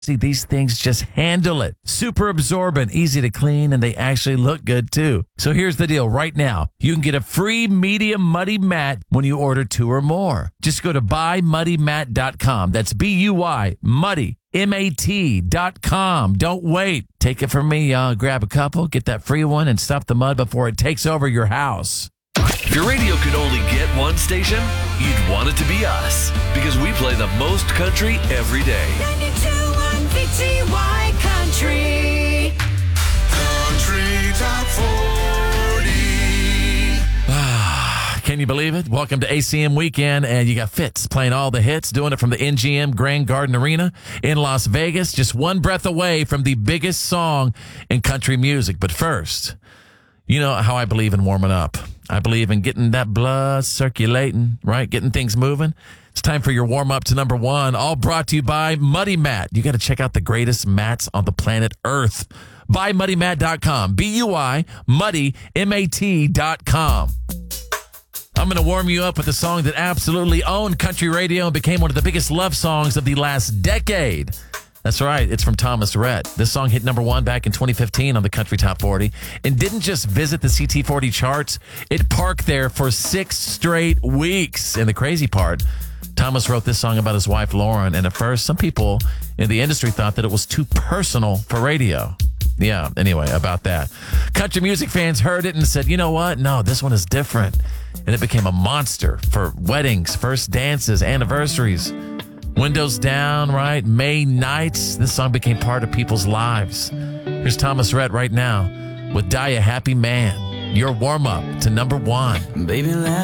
See, these things just handle it. Super absorbent, easy to clean, and they actually look good too. So here's the deal. Right now, you can get a free medium muddy mat when you order 2 or more. Just go to buymuddymat.com. That's B-U-Y, muddy, M-A-T.com. Don't wait. Take it from me, y'all. Grab a couple, get that free one, and stop the mud before it takes over your house. If your radio could only get one station, you'd want it to be us. Because we play the most country every day. 92.1 VTY Country. Country Top 40. Can you believe it? Welcome to ACM Weekend, and you got Fitz playing all the hits, doing it from the NGM Grand Garden Arena in Las Vegas, just one breath away from the biggest song in country music. But first, you know how I believe in warming up. I believe in getting that blood circulating, right? Getting things moving. It's time for your warm-up to number 1, all brought to you by Muddy Mat. You got to check out the greatest mats on the planet Earth. BuyMuddyMat.com. B-U-I, muddy, M-A-T.com. I'm going to warm you up with a song that absolutely owned country radio and became one of the biggest love songs of the last decade. That's right. It's from Thomas Rhett. This song hit number 1 back in 2015 on the Country Top 40 and didn't just visit the CT40 charts. It parked there for 6 straight weeks. And the crazy part, Thomas wrote this song about his wife, Lauren. And at first, some people in the industry thought that it was too personal for radio. Yeah, anyway, about that. Country music fans heard it and said, you know what? No, this one is different. And it became a monster for weddings, first dances, anniversaries. Windows down, right? May nights. This song became part of people's lives. Here's Thomas Rhett right now with Die a Happy Man. Your warm-up to number 1. Baby,